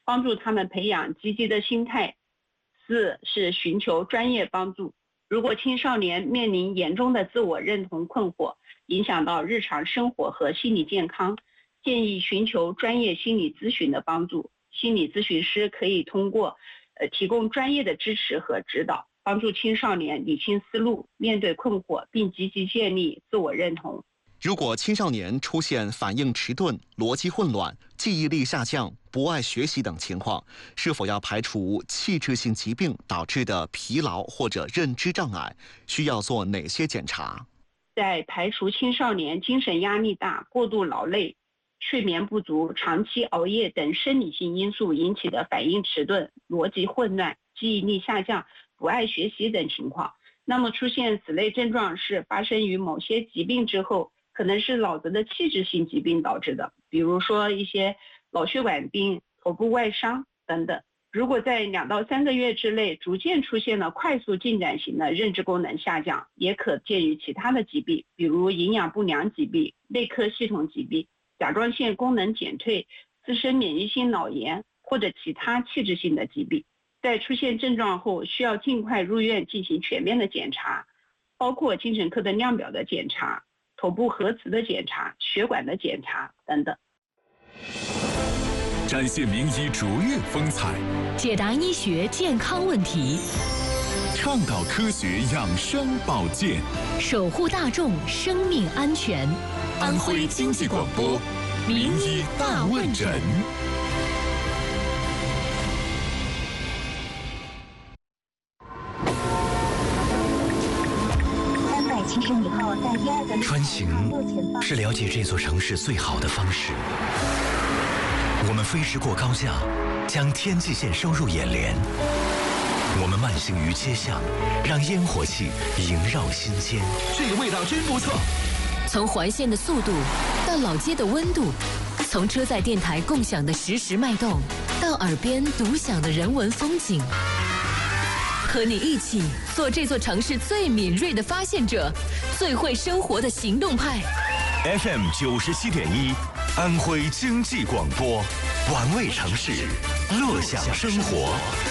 帮助他们培养积极的心态。4是寻求专业帮助。如果青少年面临严重的自我认同困惑，影响到日常生活和心理健康，建议寻求专业心理咨询的帮助。心理咨询师可以通过提供专业的支持和指导，帮助青少年理清思路，面对困惑，并积极建立自我认同。 如果青少年出现反应迟钝、逻辑混乱、记忆力下降、不爱学习等情况，是否要排除器质性疾病导致的疲劳或者认知障碍？需要做哪些检查？ 在排除青少年精神压力大、过度劳累、睡眠不足、长期熬夜等生理性因素引起的反应迟钝、逻辑混乱、记忆力下降、不爱学习等情况，那么出现此类症状是发生于某些疾病之后，可能是脑子的器质性疾病导致的，比如说一些脑血管病、头部外伤等等。如果在2到3个月之内逐渐出现了快速进展型的认知功能下降，也可见于其他的疾病，比如营养不良疾病、内科系统疾病、甲状腺功能减退、自身免疫性脑炎或者其他器质性的疾病。在出现症状后，需要尽快入院进行全面的检查，包括精神科的量表的检查、头部核磁的检查、血管的检查等等。 展现名医卓越风采， 解答医学健康问题， 倡导科学养生保健， 守护大众生命安全。 安徽经济广播名医大问诊。 穿行是了解这座城市最好的方式。我们飞驰过高架，将天际线收入眼帘。我们慢行于街巷，让烟火气萦绕心间。 这个味道真不错。 从环线的速度到老街的温度，从车载电台共享的实时脉动，到耳边独享的人文风景。和你一起做这座城市最敏锐的发现者，最会生活的行动派。 FM 97.1，安徽经济广播，玩味城市，乐享生活。